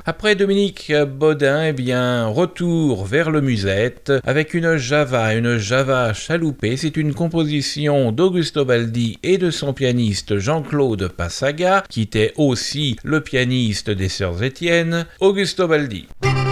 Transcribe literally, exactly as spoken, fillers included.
Après Dominique Baudin, eh bien, retour vers le musette avec une java, une java chaloupée. C'est une composition d'Augusto Baldi et de son pianiste Jean-Claude Passaga, qui était aussi le pianiste des Sœurs Étienne, Augusto Baldi.